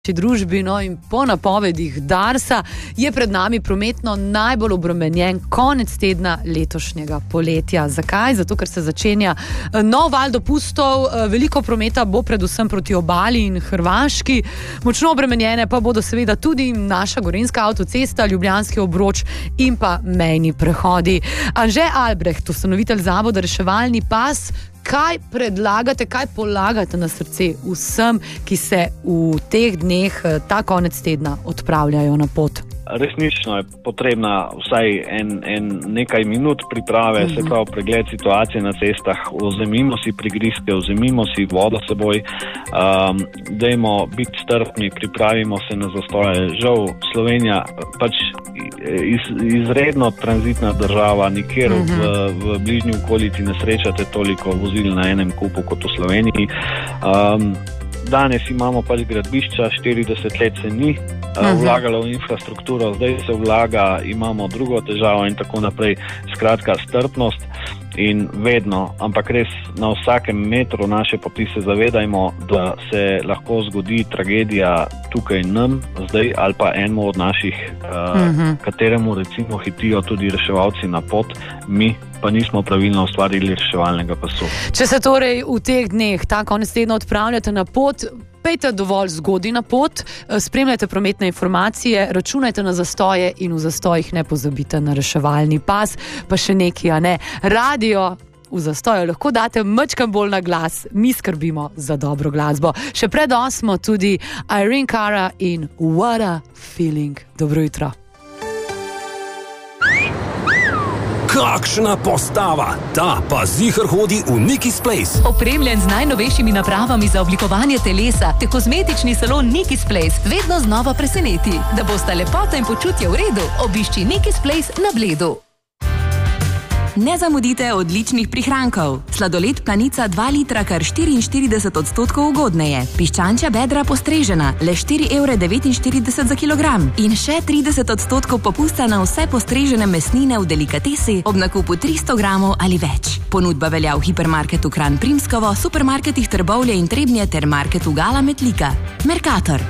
družbi, no, in po napovedih Darsa je pred nami prometno najbolj obremenjen konec tedna letošnjega poletja. Zakaj? Zato, ker se začenja nov val dopustov, veliko prometa bo predvsem proti obali in Hrvaški, močno obremenjene pa bodo seveda tudi naša gorenjska avtocesta, Ljubljanski obroč in pa mejni prehodi. Anže Albreht, ustanovitelj zavoda Reševalni pas, kaj predlagate, kaj polagate na srce vsem, ki se v teh dneh, ta konec tedna odpravljajo na pot? Resnično je potrebna vsaj nekaj minut priprave, se pravi pregled situacije na cestah, vzemimo si prigrizke, vzemimo si vodo seboj, dajmo biti strpni, pripravimo se na zastoje. Žal Slovenija pač izredno tranzitna država, nikjer v bližnji okolici ne srečate toliko vozil na enem kupu kot v Sloveniji. Danes imamo pač gradbišča, 40 let se ni vlagalo v infrastrukturo, zdaj se vlaga, imamo drugo težavo in tako naprej. Skratka, strpnost in vedno, ampak res na vsakem metru naše poti se zavedajmo, da se lahko zgodi tragedija tukaj nam, zdaj ali pa enemu od naših, kateremu recimo hitijo tudi reševalci na pot, mi pa nismo pravilno ustvarili reševalnega pasu. Če se torej v teh dneh, ta konec tedna odpravljate na pot, pejte dovolj zgodaj na pot, spremljajte prometne informacije, računajte na zastoje in v zastojih ne pozabite na reševalni pas, pa še nekaj, a ne, radio v zastoju lahko date majčkeno bolj na glas, mi skrbimo za dobro glasbo. Še pred 8 tudi Irene Cara in What a Feeling. Dobro jutro. Kakšna postava! Ta pa ziher hodi v Nikki's Place. Opremljen z najnovejšimi napravami za oblikovanje telesa, te kozmetični salon Nikki's Place vedno znova preseneti. Da bosta lepota in počutje v redu, obišči Nikki's Place na Bledu. Ne zamudite odličnih prihrankov. Sladoled Planica 2 litra kar 44% ugodneje. Piščančja bedra postrežena, le 4,49 € za kilogram. In še 30% popusta na vse postrežene mesnine v delikatesi ob nakupu 300 gramov ali več. Ponudba velja v hipermarketu Kranj Primskovo, supermarketih Trbovlje in Trebnje ter marketu Gala Metlika. Mercator.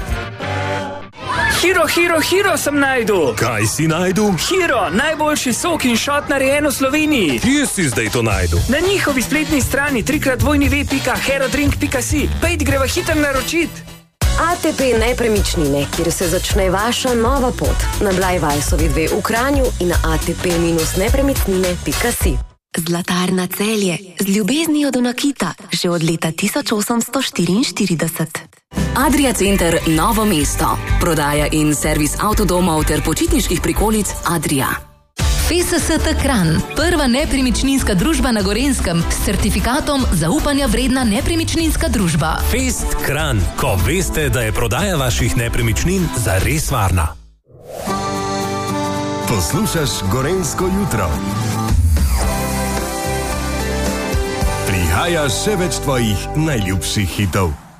Hiro sem najdu. Kaj si najdu? Hiro, najboljši sok in šot narejen v Sloveniji. Kje si zdaj to najdu? Na njihovi spletni strani www.herodrink.si. Pejdi, greva hiter naročit. ATP Nepremičnine, kjer se začne vaša nova pot. Na Blajvajsovi 2 v Kranju in na atp-nepremičnine.si. Zlatarna Celje, z ljubeznijo do nakita, že od leta 1844. Adria Center Novo mesto. Prodaja in servis avtodomov ter počitniških prikolic Adria. FSST Kranj, prva nepremičninska družba na Gorenskem s certifikatom zaupanja vredna nepremičninska družba. Fest Kranj, ko veste, da je prodaja vaših nepremičnin zares varna. Poslušaš Gorenjsko jutro. Prihaja še več tvojih najljubših hitov.